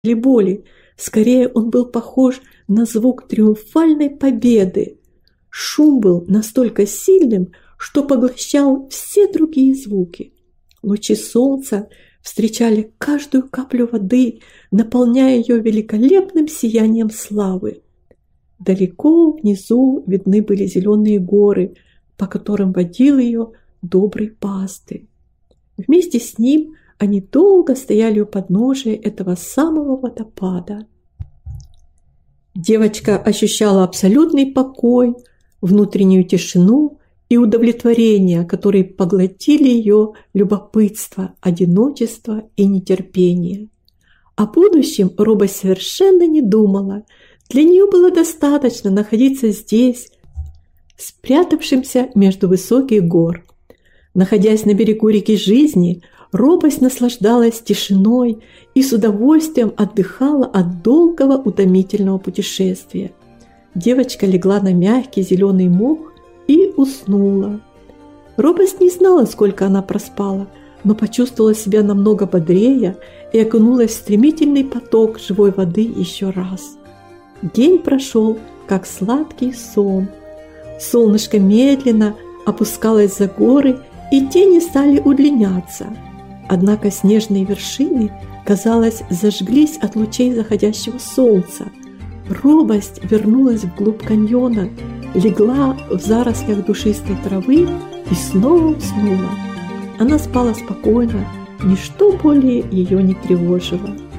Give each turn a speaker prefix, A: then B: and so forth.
A: или боли. Скорее, он был похож на звук триумфальной победы. Шум был настолько сильным, что поглощал все другие звуки. Лучи солнца встречали каждую каплю воды, наполняя ее великолепным сиянием славы. Далеко внизу видны были зеленые горы, по которым водил ее добрый пастырь. Вместе с ним они долго стояли у подножия этого самого водопада. Девочка ощущала абсолютный покой, внутреннюю тишину и удовлетворение, которые поглотили ее любопытство, одиночество и нетерпение. О будущем робость совершенно не думала. Для нее было достаточно находиться здесь, спрятавшимся между высоких гор. Находясь на берегу реки жизни, робость наслаждалась тишиной и с удовольствием отдыхала от долгого утомительного путешествия. Девочка легла на мягкий зеленый мох и уснула. Робость не знала, сколько она проспала, но почувствовала себя намного бодрее и окунулась в стремительный поток живой воды еще раз. День прошел, как сладкий сон. Солнышко медленно опускалось за горы, и тени стали удлиняться. Однако снежные вершины, казалось, зажглись от лучей заходящего солнца. Робость вернулась вглубь каньона, легла в зарослях душистой травы и снова уснула. Она спала спокойно, ничто более ее не тревожило.